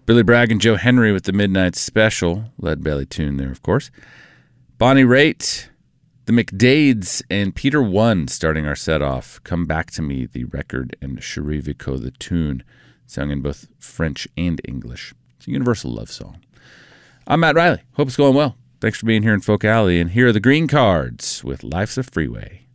Billy Bragg and Joe Henry with the Midnight Special, lead belly tune there, of course. Bonnie Raitt, the McDades, and Peter One starting our set off. Come Back to Me, the record, and Cherie Vico, the tune, sung in both French and English. It's a universal love song. I'm Matt Riley. Hope it's going well. Thanks for being here in Folk Alley, and here are the Green Cards with Life's a Freeway.